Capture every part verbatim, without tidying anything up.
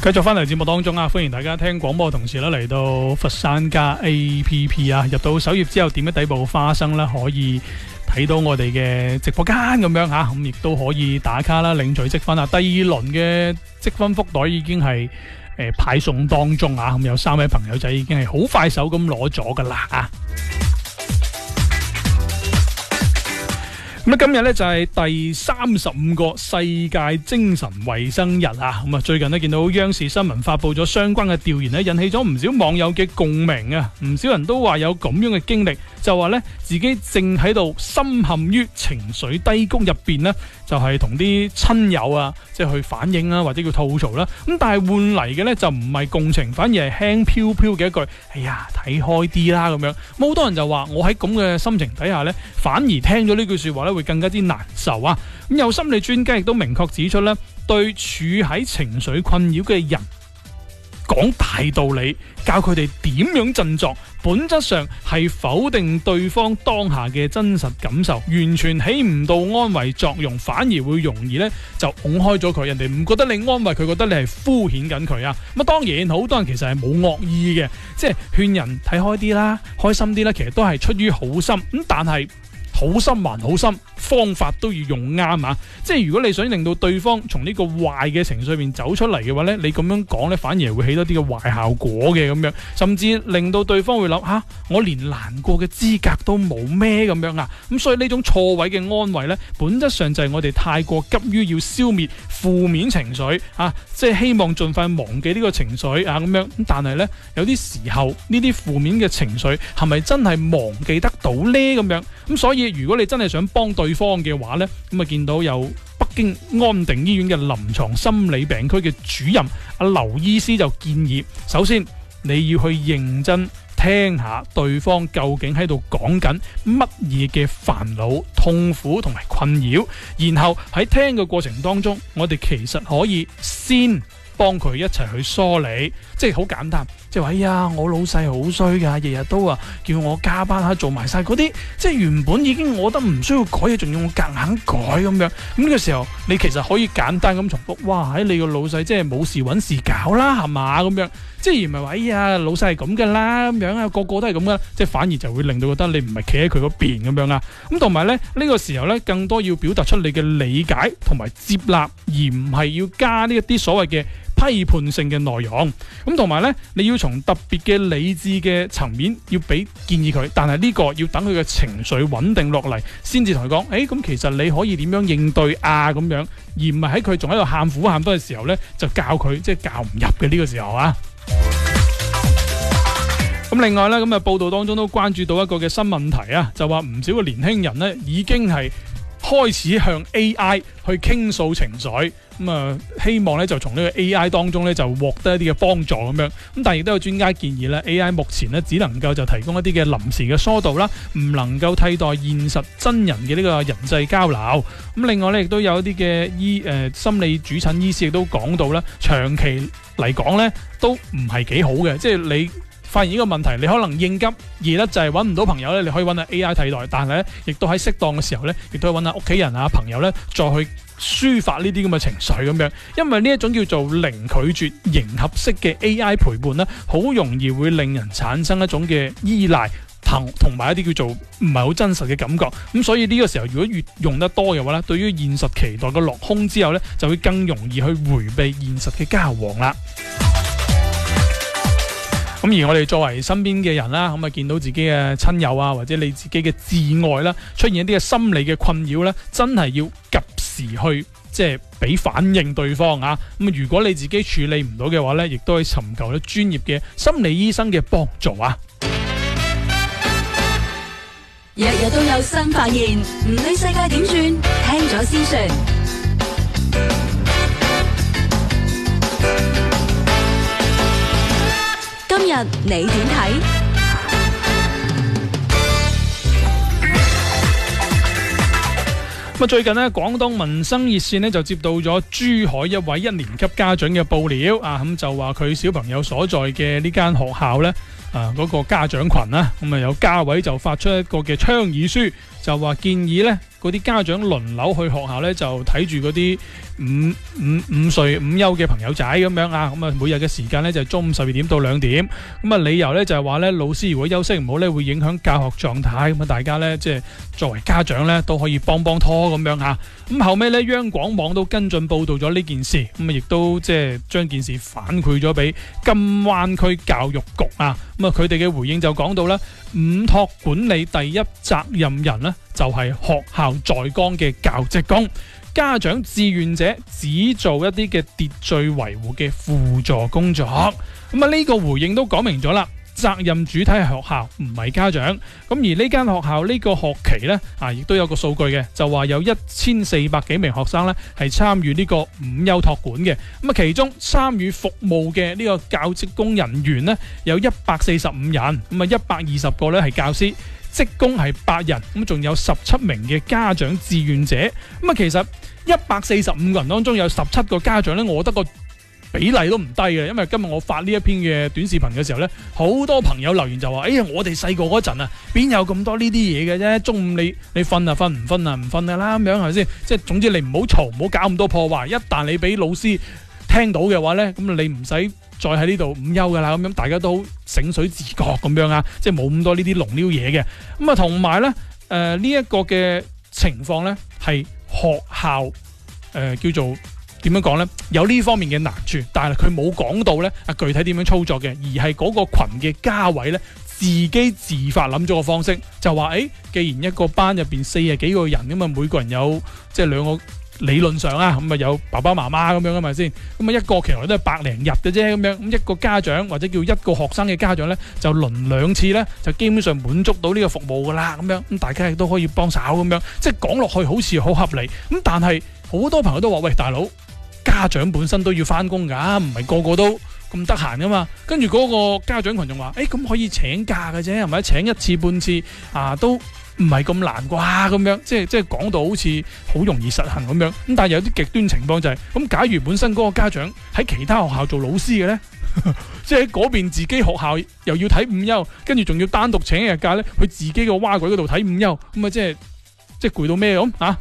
繼續翻嚟節目當中啊，歡迎大家聽廣播嘅同時咧嚟到佛山加 A P P 啊，入到首頁之後點一底部花生咧，可以睇到我哋嘅直播間咁樣嚇，咁亦都可以打卡啦，領取積分啊。第二輪嘅積分福袋已經係誒、呃、派送當中啊，咁有三位朋友仔已經係好快手咁攞咗噶啦啊！咁今日咧就係第三十五個世界精神衛生日啊！咁啊，最近咧見到央視新聞發佈咗相關嘅調研咧，引起咗唔少網友嘅共鳴啊！唔少人都話有咁樣嘅經歷，就話咧自己正喺度深陷於情緒低谷入邊咧，就係同啲親友啊，即係去反映啊，或者叫吐槽啦。咁但係換嚟嘅咧就唔係共情，反而係輕飄飄嘅一句：哎呀，睇開啲啦咁樣。好多人就話我喺咁嘅心情底下咧，反而聽咗呢句說話咧，會更加之難受啊！咁有心理專家亦都明確指出咧，對處喺情緒困擾嘅人講大道理，教佢哋點樣振作，本質上係否定對方當下嘅真實感受，完全起唔到安慰作用，反而會容易咧就拱開咗佢。人哋唔覺得你安慰佢，覺得你係敷衍緊佢啊！咁啊，當然好多人其實係冇惡意嘅，即係勸人睇開啲啦，開心啲啦，其實都係出於好心。咁但係好心還好心，方法都要用啱啊！即係如果你想令到對方從呢個壞嘅情緒入面走出嚟嘅話呢，你咁樣講呢，反而會起多啲嘅壞效果嘅咁樣，甚至令到對方會諗吓、啊，我連難過嘅資格都冇咩咁樣啊！咁所以呢種錯位嘅安慰呢，本質上就係我哋太過急於要消滅負面情緒啊，即係希望盡快忘記呢個情緒啊咁樣。咁但係呢，有啲時候呢啲負面嘅情緒係咪真係忘記得到呢？咁樣咁所以。如果你真係想幫對方嘅話呢，咁啊見到有北京安定醫院嘅臨床心理病區嘅主任阿劉醫師就建議，首先你要去認真聽下對方究竟喺度講緊乜嘢嘅煩惱、痛苦同埋困擾，然後喺聽嘅過程當中，我哋其實可以先幫佢一齊去梳理，即係好簡單，即係話哎呀，我老細好衰噶，日日都話叫我加班下做埋晒嗰啲，即係原本已經我覺得唔需要改嘢，仲要我夾硬改咁樣。咁呢個時候，你其實可以簡單咁重複，哇！喺你個老細即係冇事揾事搞啦，係嘛咁樣，即係而唔係話哎呀老細係咁噶啦咁樣啊，個個都係咁噶，即係反而就會令到覺得你唔係企喺佢嗰邊咁樣啊。咁同埋咧呢、呢個時候咧，更多要表達出你嘅理解同埋接納，而唔係要加呢一啲所謂嘅批判性嘅內容。咁同埋咧，你要從特別嘅理智嘅層面要俾建議佢，但係呢個要等佢嘅情緒穩定落嚟，先至同佢講，誒咁其實你可以點樣應對啊咁樣，而唔係喺佢仲喺度喊苦喊多嘅時候咧，就教佢，即係教唔入嘅呢個時候啊。咁另外咧，咁啊報道當中都關注到一個嘅新問題啊，就話唔少嘅年輕人咧已經係開始向 A I 去傾訴情緒，咁啊希望咧就從呢個 A I 當中咧就獲得一啲嘅幫助咁樣。咁但係亦都有專家建議咧 ，A I 目前咧只能夠就提供一啲嘅臨時嘅疏導啦，唔能夠替代現實真人嘅呢個人際交流。咁另外咧亦都有一啲嘅醫誒、呃、心理主診醫師亦都講到啦，長期嚟講咧都唔係幾好嘅，即係你發現呢個問題，你可能應急，而咧就係揾唔到朋友咧，你可以揾下 A I 替代，但係咧亦都喺適當嘅時候咧，亦都可以揾下屋企人啊、朋友咧，再去抒發呢啲咁嘅情緒咁樣。因為呢一種叫做零拒絕迎合式嘅 A I 陪伴咧，好容易會令人產生一種嘅依賴同同埋一啲叫做唔係好真實嘅感覺。咁所以呢個時候，如果越用得多嘅話咧，對於現實期待嘅落空之後咧，就會更容易去迴避現實嘅交往啦。咁而我哋作為身邊嘅人啦，咁啊見到自己嘅親友啊，或者你自己嘅摯愛啦，出現一啲嘅心理嘅困擾咧，真係要及時去即係俾反應對方啊。咁如果你自己處理唔到嘅話咧，亦都可以尋求咧專業嘅心理醫生嘅幫助啊。 日日都有新發現，唔理世界點轉，聽咗先算。今日你點睇？ 咁最近呢，廣東民生熱線呢就接到咗珠海一位一年級家長嘅報料啊，咁就話佢小朋友所在嘅呢間學校呢，啊嗰個家長群啦，咁啊有家委就發出一個嘅倡議書，就話建議呢嗰啲家長輪流去學校咧，就睇住嗰啲午午午睡午休嘅朋友仔咁樣啊，咁啊每日嘅時間咧就係中午十二點到兩點，咁啊理由咧就係話咧老師如果休息唔好咧會影響教學狀態，咁啊大家咧即係作為家長咧都可以幫幫拖咁樣嚇。咁後尾咧央廣網都跟進報導咗呢件事，咁啊亦都即係將件事反饋咗俾金灣區教育局啊，咁啊佢哋嘅回應就講到咧，午托管理第一責任人呢，就係學校在崗嘅教職工，家長志願者只做一啲嘅秩序維護嘅輔助工作。咁啊呢個回應都講明咗啦，責任主體係學校，唔係家長。咁而呢間學校呢個學期呢，啊，亦都有個數據嘅，就話有一千四百幾名學生呢係參與呢個午休托管嘅。咁啊，其中參與服務嘅呢個教職工人員呢，有一百四十五人，咁啊一百二十個呢係教師，職工係八人，咁仲有十七名嘅家長志願者。咁啊，其實一百四十五個人當中有十七個家長呢，我覺得個比例都唔低嘅，因為今日我發呢一篇嘅短視頻嘅時候呢，好多朋友留言就話：哎呀，我哋細個嗰陣啊，邊有咁多呢啲嘢嘅啫？中午你你瞓啊瞓，唔瞓啊唔瞓噶啦，咁樣係咪先？即係總之你唔好嘈，唔好搞咁多破壞。一旦你俾老師聽到嘅話呢，咁你唔使再喺呢度午休噶啦。咁樣大家都好醒水自覺咁樣啊，即係冇咁多呢啲龍溜嘢嘅。咁啊，同埋呢誒呢一個嘅情況呢，係學校誒、呃、叫做。點樣講呢？有呢方面嘅難處，但係佢冇講到呢啊具體點樣操作嘅，而係嗰個群嘅家委呢自己自發諗咗個方式，就話誒，既然一個班入邊四十幾個人咁啊，每個人有即係兩個理論上啊，咁啊有爸爸媽媽咁樣啊咪先，咁啊一個其實都係百零日嘅啫咁樣，咁一個家長或者叫一個學生嘅家長呢，就輪兩次呢，就基本上滿足到呢個服務噶啦咁樣，咁大家亦都可以幫手咁樣，即係講落去好似好合理，咁但係好多朋友都話喂，大佬。家長本身都要翻工噶，唔係個個都咁得閒噶嘛。跟住嗰個家長群仲話：誒、欸，咁可以請假嘅啫，係咪？請一次半次啊，都唔係咁難啩？咁樣即係即係講到好似好容易實行咁樣。咁但係有啲極端情況就係、是，咁假如本身嗰個家長喺其他學校做老師嘅呢，即係喺嗰邊自己學校又要睇午休，跟住仲要單獨請一日假呢，去自己個蛙鬼嗰度睇午休，咁啊即係即係攰到咩咁啊？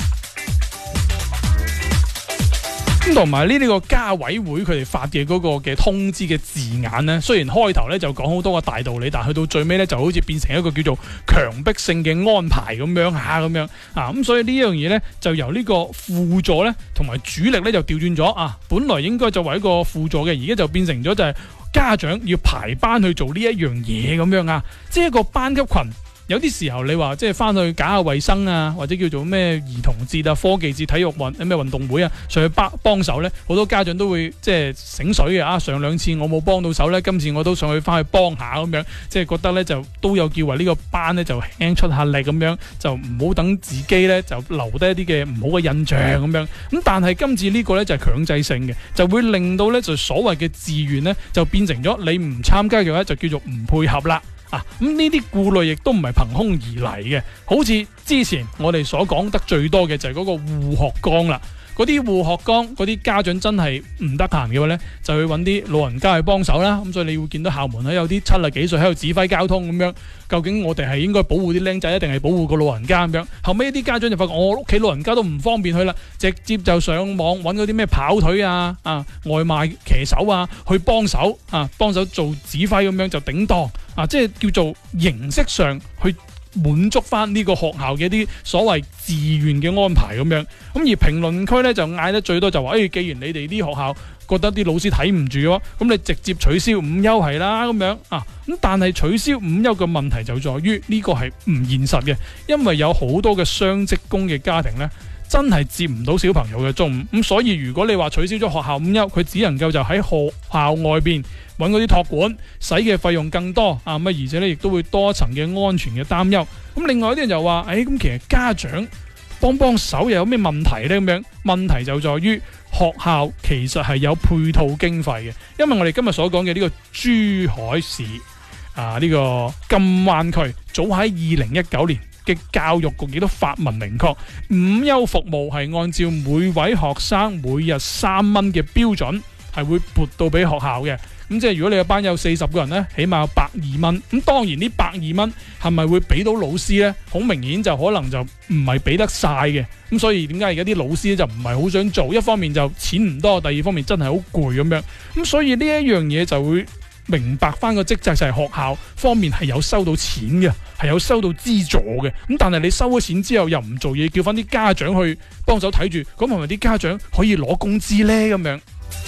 咁同埋呢啲個家委會佢哋發嘅嗰個嘅通知嘅字眼呢，雖然開頭呢就講好多個大道理，但係去到最尾呢就好似變成一個叫做強迫性嘅安排咁樣嚇咁樣啊，咁所以呢樣嘢呢，就由呢個輔助呢同埋主力呢就調轉咗啊，本來應該就為一個輔助嘅，而家就變成咗就係家長要排班去做呢一樣嘢咁樣啊，即係一個班級群。有啲時候你話即係翻去搞下衛生啊，或者叫做咩兒童節啊、科技節、體育運咩運動會啊，上去幫幫手呢，好多家長都會即係醒水嘅啊！上兩次我冇幫到手呢，今次我都上去翻去幫下咁樣，即係覺得呢，就都有叫為呢個班呢，就輕出下力咁樣，就唔好等自己呢，就留低一啲嘅唔好嘅印象咁樣。咁但係今次呢個呢，就係強制性嘅，就會令到呢，就所謂嘅自願呢，就變成咗你唔參加嘅話就叫做唔配合啦。啊，咁呢啲顧慮亦都唔係憑空而嚟嘅，好似之前我哋所講得最多嘅就係嗰個護學綱啦。嗰啲護學綱嗰啲家長真係唔得閒嘅話呢，就去揾啲老人家去幫手啦。咁所以你會見到校門咧有啲七十幾歲喺度指揮交通咁樣，究竟我哋係應該保護啲僆仔，定係保護個老人家咁樣？後尾啲家長就發覺我屋企老人家都唔方便去啦，直接就上網揾嗰啲咩跑腿啊、啊外賣騎手啊去幫手啊，幫手做指揮咁樣就頂當啊，即係叫做形式上去滿足翻呢個學校嘅一啲所謂自願嘅安排咁樣，咁而評論區咧就嗌得最多就話：誒、哎，既然你哋啲學校覺得啲老師睇唔住嘅話，咁你直接取消午休係啦咁樣啊。咁但係取消午休嘅問題就在於呢個係唔現實嘅，因為有好多嘅雙職工嘅家庭咧，真係接唔到小朋友嘅中午，咁所以如果你話取消咗學校午休，佢只能夠就喺學校外邊揾嗰啲託管，使嘅費用更多啊，咁而且咧亦都會多一層嘅安全嘅擔憂。咁另外一啲人就話：誒、哎，咁其實家長幫幫手又有咩問題呢？咁樣問題就在於學校其實係有配套經費嘅，因為我哋今日所講嘅呢個珠海市啊，呢、這個金灣區早喺二零一九年嘅教育局亦都發文明確，午休服務係按照每位學生每日三蚊嘅標準係會撥到俾學校嘅。咁即係如果你個班有四十個人呢，起碼有百二蚊。咁當然呢百二蚊係咪會俾到老師呢？好明顯就可能就唔係俾得晒嘅。咁所以點解而家啲老師就唔係好想做？一方面就錢唔多，第二方面真係好攰咁樣。咁所以呢一樣嘢就會明白翻個職責，就係學校方面係有收到錢嘅，係有收到資助嘅。咁但係你收咗錢之後又唔做嘢，叫翻啲家長去幫手睇住，咁係咪啲家長可以攞工資呢？咁樣？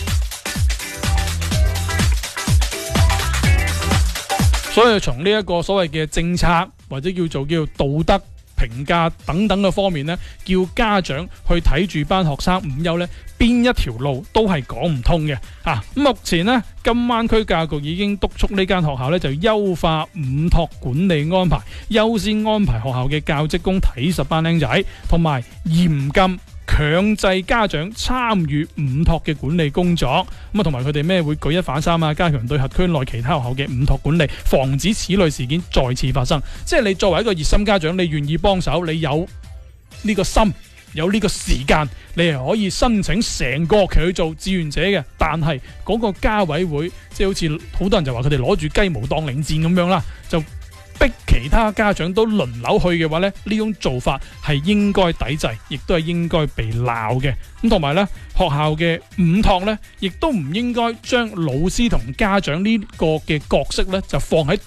所以從呢一個所謂嘅政策或者叫做叫做道德評價等等嘅方面呢，叫家長去睇住班學生午休呢，邊一條路都係講唔通嘅啊！目前呢，金灣區教育局已經督促呢間學校呢，就優化午託管理安排，優先安排學校嘅教職工睇實班僆仔，同埋嚴禁強制家長參與午託嘅管理工作，咁啊同埋佢哋咩會舉一反三啊，加強對轄區內其他學校嘅午託管理，防止此類事件再次發生。即係你作為一個熱心家長，你願意幫手，你有呢個心，有呢個時間，你係可以申請成個學期去做志願者嘅。但係嗰個家委會，即係好似好多人就話佢哋攞住雞毛當令箭咁樣啦，就逼其他家長都輪流去嘅話咧，呢種做法係應該抵制，亦都係應該被鬧嘅。咁同埋咧，學校嘅午託咧，亦都唔應該將老師同家長呢個嘅角色咧，就放喺